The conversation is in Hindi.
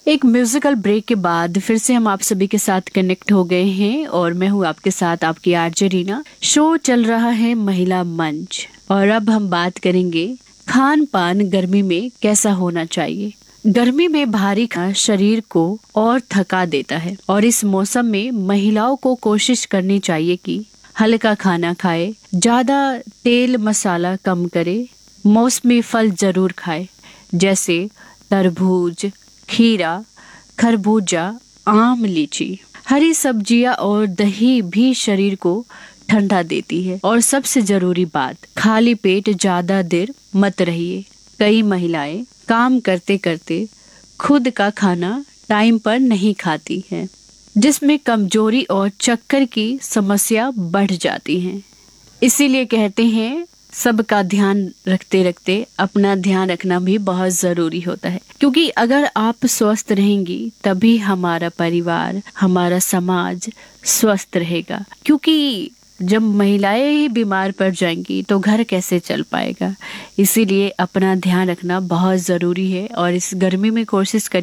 एक म्यूजिकल ब्रेक के बाद फिर से हम आप सभी के साथ कनेक्ट हो गए हैं और मैं हूँ आपके साथ आपकी आरजे रीना। शो चल रहा है महिला मंच और अब हम बात करेंगे खान पान गर्मी में कैसा होना चाहिए। गर्मी में भारी खाना शरीर को और थका देता है और इस मौसम में महिलाओं को कोशिश करनी चाहिए कि हल्का खाना खाए, ज्यादा तेल मसाला कम करे, मौसमी फल जरूर खाए जैसे तरबूज, खीरा, खरबूजा, आम, लीची। हरी सब्जियां और दही भी शरीर को ठंडा देती है और सबसे जरूरी बात, खाली पेट ज्यादा देर मत रहिए। कई महिलाएं काम करते करते खुद का खाना टाइम पर नहीं खाती हैं, जिसमें कमजोरी और चक्कर की समस्या बढ़ जाती है। इसीलिए कहते हैं सबका ध्यान रखते रखते अपना ध्यान रखना भी बहुत जरूरी होता है, क्योंकि अगर आप स्वस्थ रहेंगी तभी हमारा परिवार, हमारा समाज स्वस्थ रहेगा। क्योंकि जब महिलाएं ही बीमार पड़ जाएंगी तो घर कैसे चल पाएगा। इसीलिए अपना ध्यान रखना बहुत जरूरी है और इस गर्मी में कोशिश करिए